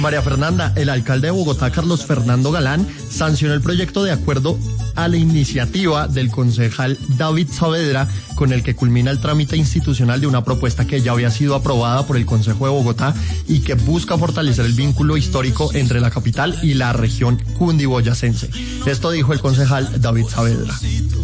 María Fernanda, el alcalde de Bogotá, Carlos Fernando Galán, sancionó el proyecto de acuerdo a la iniciativa del concejal David Saavedra, con el que culmina el trámite institucional de una propuesta que ya había sido aprobada por el Consejo de Bogotá y que busca fortalecer el vínculo histórico entre la capital y la región cundiboyacense. Esto dijo el concejal David Saavedra.